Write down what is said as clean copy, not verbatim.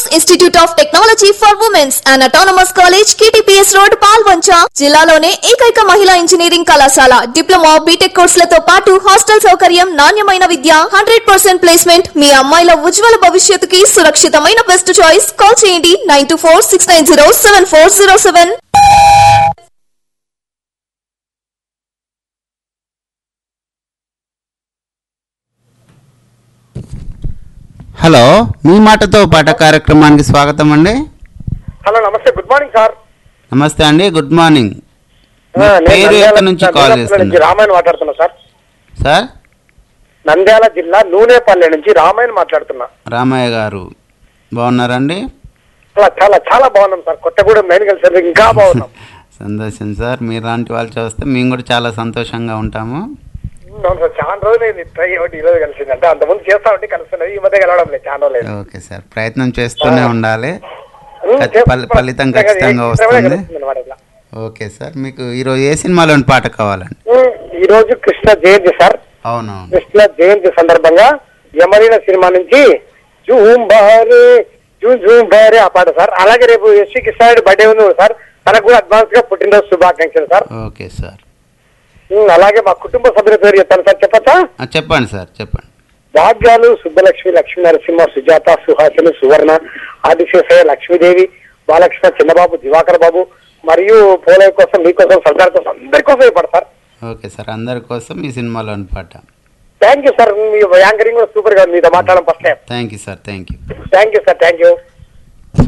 Institute of technology for women's and autonomous college KTPS road Palvancha. జిల్లాలోనే ఏకైక మహిళా engineering కళాశాల. డిప్లొమా బీటెక్ కోర్సులతో పాటు హాస్టల్ సౌకర్యం, నాణ్యమైన విద్య, 100% ప్లేస్మెంట్. మీ అమ్మాయిల ఉజ్వల భవిష్యత్తుకి సురక్షితమైన బెస్ట్ చాయిస్. కాల్ చేయండి 9246907407. హలో, మీ మాటతో పాట కార్యక్రమానికి స్వాగతం అండి. హలో, నమస్తే. Good morning sir. నమస్తే అండి, గుడ్ మార్నింగ్. పేరు ఎక్కడి నుంచి కాల్ చేస్తున్నారు? రామాయణ మాట్లాడుతున్నా సార్. సార్, నంద్యాల జిల్లా నూనెపల్లె నుంచి రామాయణ మాట్లాడుతున్నా. రామయ్య గారు బాగున్నారండి? చాలా చాలా బాగున్నాం సార్. కొత్తగూడెం మెయిన్ కలిసి ఇంకా బాగున్నాం. సంతోషం సార్. మీరు లాంటి వాళ్ళు చూస్తే మేము కూడా చాలా సంతోషంగా ఉంటాము. అవును సార్, చాలా రోజులు ట్రై అవ్వండి. ఈరోజు కలిసింది అంటే అంతకుముందు చేస్తా ఉంటే కలుస్తున్నది, ఈ మధ్య కలవడం లేదు, చాలా రోజులు. ఓకే సార్, ప్రయత్నం చేస్తూనే ఉండాలి, ఫలితం ఖచ్చితంగా వస్తుంది. ఓకే సార్, మీకు ఈరోజు ఏ సినిమాలోని పాట కావాలండి? ఈరోజు కృష్ణ జయంతి సార్. అవునవును, కృష్ణ జయంతి సందర్భంగా యమలీన సినిమా నుంచి జూంబారే జూంబారే ఆ పాట సార్. అలాగే రేపు ఎస్వి కృష్ణారెడ్డి బర్త్డే ఉంది సార్, తనకు కూడా అడ్వాన్స్ గా పుట్టినరోజు శుభాకాంక్షలు సార్. Okay sir. అలాగే మా కుటుంబ సభ్యుల పేరు చెప్తాను సార్, చెప్పచ్చా? చెప్పండి సార్, చెప్పండి. భాగ్యాలు, సుబ్బలక్ష్మి, లక్ష్మీ నరసింహ, సుజాత, సుహాసిని, సువర్ణ, ఆదిశేషయ్య, లక్ష్మీదేవి, బాలకృష్ణ, చిన్నబాబు, దివాకర్ బాబు మరియు పోలయ్య కోసం, మీకోసం, సర్దార్ కోసం, అందరి కోసం ఇవ్వడు సార్. ఓకే సార్, అందరి కోసం ఈ సినిమాలోని పాట. Thank you sir. Me anchoring కూడా సూపర్ గా మీతో మాట్లాడడం first time. Thank you sir. Thank you. Thank you sir. Thank you.